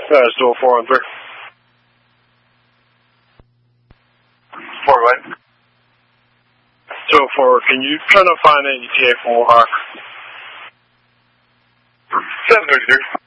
It's dual 413. 4 what? 204, can you try to find an ETA for Hawk? 733.